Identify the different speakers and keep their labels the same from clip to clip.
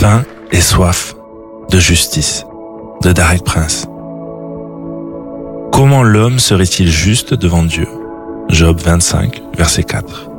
Speaker 1: Faim et soif de justice, de Derek Prince. Comment l'homme serait-il juste devant Dieu? Job 25, verset 4.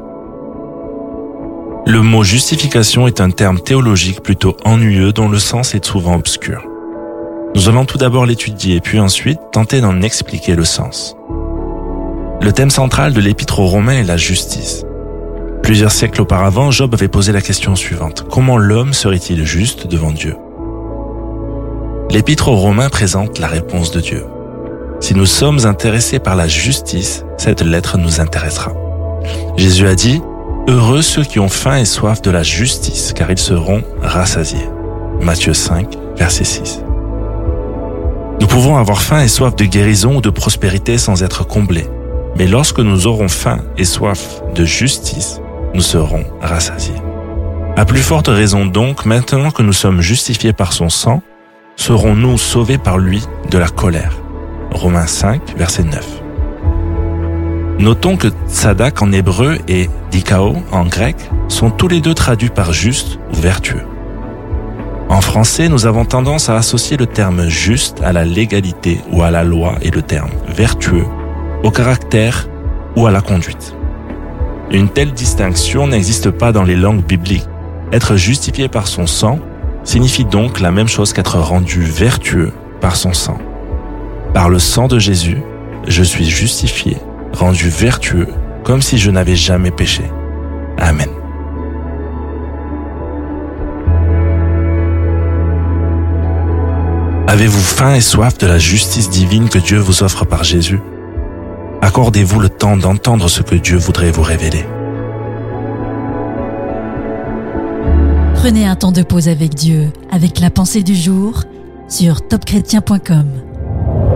Speaker 1: Le mot justification est un terme théologique plutôt ennuyeux dont le sens est souvent obscur. Nous allons tout d'abord l'étudier puis ensuite tenter d'en expliquer le sens. Le thème central de l'épître aux Romains est la justice. Plusieurs siècles auparavant, Job avait posé la question suivante. Comment l'homme serait-il juste devant Dieu? L'épître aux Romains présente la réponse de Dieu. Si nous sommes intéressés par la justice, cette lettre nous intéressera. Jésus a dit « Heureux ceux qui ont faim et soif de la justice, car ils seront rassasiés. » Matthieu 5, verset 6. Nous pouvons avoir faim et soif de guérison ou de prospérité sans être comblés. Mais lorsque nous aurons faim et soif de justice, nous serons rassasiés. À plus forte raison donc, maintenant que nous sommes justifiés par son sang, serons-nous sauvés par lui de la colère. Romains 5, verset 9. Notons que tzadak en hébreu et dikao en grec sont tous les deux traduits par juste ou vertueux. En français, nous avons tendance à associer le terme juste à la légalité ou à la loi et le terme vertueux au caractère ou à la conduite. Une telle distinction n'existe pas dans les langues bibliques. Être justifié par son sang signifie donc la même chose qu'être rendu vertueux par son sang. Par le sang de Jésus, je suis justifié, rendu vertueux, comme si je n'avais jamais péché. Amen. Avez-vous faim et soif de la justice divine que Dieu vous offre par Jésus? Accordez-vous le temps d'entendre ce que Dieu voudrait vous révéler.
Speaker 2: Prenez un temps de pause avec Dieu, avec la pensée du jour, sur topchrétien.com.